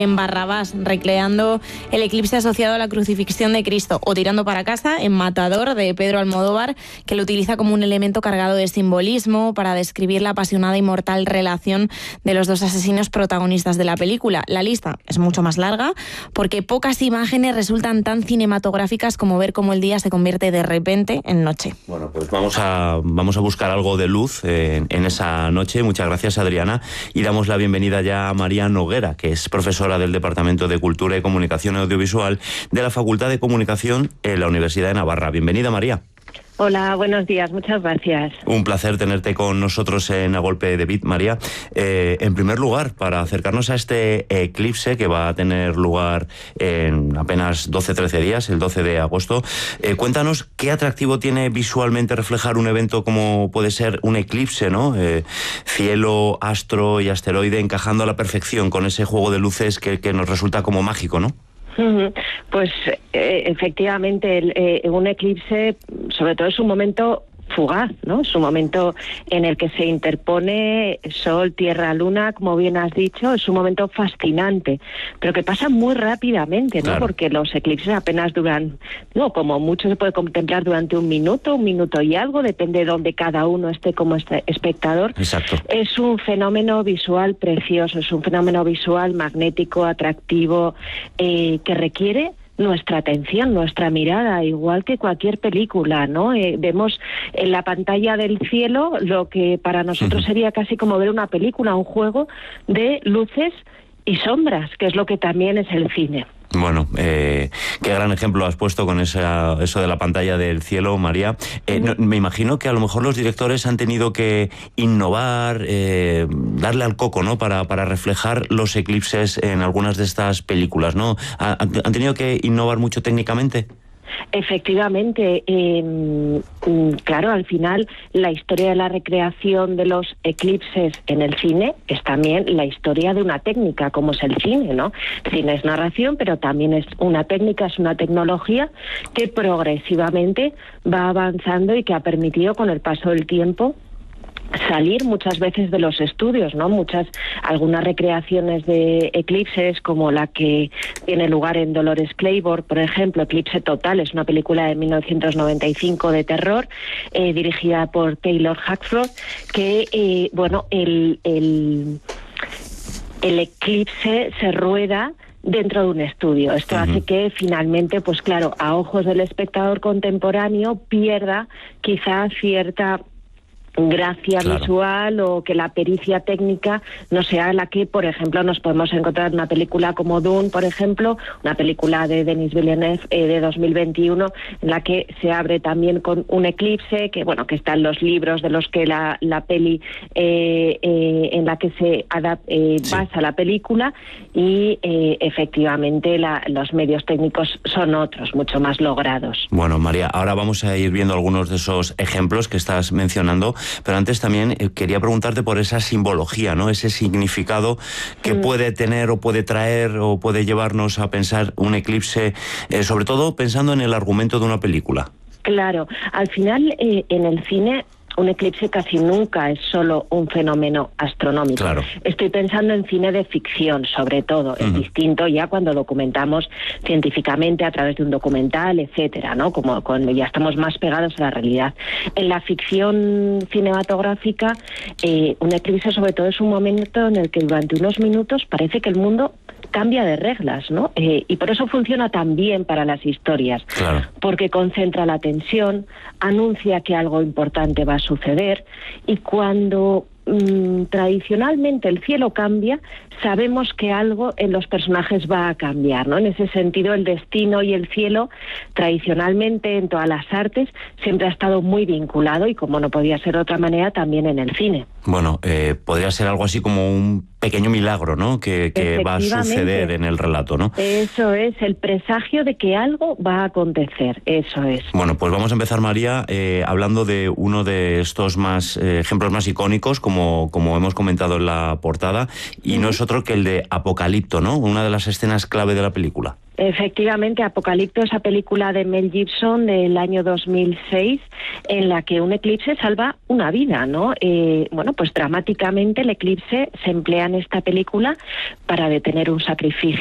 en Barrabás, recreando el eclipse asociado a la crucifixión de Cristo, o Tirando para casa, en Matador, de Pedro Almodóvar, que lo utiliza como un elemento cargado de simbolismo para describir la apasionada y mortal relación de los dos asesinos protagonistas de la película. La lista es mucho más larga, porque pocas imágenes resultan tan cinematográficas como ver cómo el día se convierte de repente en noche. Bueno, pues vamos a buscar algo de luz en esa noche. Muchas gracias, Adriana, y damos la bienvenida ya a María Noguera, que es profesora del Departamento de Cultura y Comunicación Audiovisual de la Facultad de Comunicación en la Universidad de Navarra. Bienvenida, María. Hola, buenos días, muchas gracias. Un placer tenerte con nosotros en A Golpe de Beat, María. En primer lugar, para acercarnos a este eclipse que va a tener lugar en apenas 12-13 días, el 12 de agosto, cuéntanos qué atractivo tiene visualmente reflejar un evento como puede ser un eclipse, ¿no? Cielo, astro y asteroide encajando a la perfección con ese juego de luces que nos resulta como mágico, ¿no? Pues efectivamente un eclipse sobre todo es un momento fugaz, ¿no? Es un momento en el que se interpone Sol, Tierra, Luna, como bien has dicho, es un momento fascinante, pero que pasa muy rápidamente, ¿no? Claro. Porque los eclipses apenas duran, no, como mucho se puede contemplar durante un minuto y algo, depende de donde cada uno esté como espectador. Exacto. Es un fenómeno visual precioso, es un fenómeno visual magnético, atractivo, que requiere nuestra atención, nuestra mirada, igual que cualquier película, ¿no? Vemos en la pantalla del cielo lo que para nosotros sería casi como ver una película, un juego de luces y sombras, que es lo que también es el cine. Bueno, qué gran ejemplo has puesto con eso de la pantalla del cielo, María. Me imagino que a lo mejor los directores han tenido que innovar, darle al coco, ¿no? Para reflejar los eclipses en algunas de estas películas, ¿no? ¿Han tenido que innovar mucho técnicamente? Efectivamente, claro, al final la historia de la recreación de los eclipses en el cine es también la historia de una técnica, como es el cine, ¿no? El cine es narración, pero también es una técnica, es una tecnología que progresivamente va avanzando y que ha permitido con el paso del tiempo salir muchas veces de los estudios, ¿no? Algunas recreaciones de eclipses, como la que tiene lugar en Dolores Claiborne, por ejemplo, Eclipse Total, es una película de 1995 de terror, dirigida por Taylor Hackford, que, el eclipse se rueda dentro de un estudio. Esto hace que finalmente, pues claro, a ojos del espectador contemporáneo pierda quizá cierta gracia visual, o que la pericia técnica no sea la que, por ejemplo, nos podemos encontrar en una película como Dune, por ejemplo, una película de Denis Villeneuve de 2021, en la que se abre también con un eclipse, que bueno, que están los libros de los que la peli en la que se basa la película, y efectivamente los medios técnicos son otros, mucho más logrados. Bueno, María, ahora vamos a ir viendo algunos de esos ejemplos que estás mencionando, pero antes también quería preguntarte por esa simbología, ¿no? Ese significado que puede tener o puede traer o puede llevarnos a pensar un eclipse, sobre todo pensando en el argumento de una película. Claro, al final en el cine un eclipse casi nunca es solo un fenómeno astronómico. Claro. Estoy pensando en cine de ficción, sobre todo. Es distinto ya cuando documentamos científicamente a través de un documental, etcétera, ¿no? Como cuando ya estamos más pegados a la realidad. En la ficción cinematográfica, un eclipse sobre todo es un momento en el que durante unos minutos parece que el mundo cambia de reglas, ¿no? Y por eso funciona tan bien para las historias. Claro. Porque concentra la atención, anuncia que algo importante va a suceder, y cuando tradicionalmente el cielo cambia, sabemos que algo en los personajes va a cambiar, ¿no? En ese sentido, el destino y el cielo, tradicionalmente en todas las artes, siempre ha estado muy vinculado, y como no podía ser de otra manera, también en el cine. Bueno, podría ser algo así como un pequeño milagro, ¿no? Que va a suceder en el relato, ¿no? Eso es, el presagio de que algo va a acontecer, eso es. Bueno, pues vamos a empezar, María, hablando de uno de estos ejemplos más icónicos, como hemos comentado en la portada, y no es otro que el de Apocalipto, ¿no? Una de las escenas clave de la película. Efectivamente, Apocalipto, esa película de Mel Gibson del año 2006, en la que un eclipse salva una vida, ¿no? Bueno, pues dramáticamente el eclipse se emplea en esta película para detener un sacrificio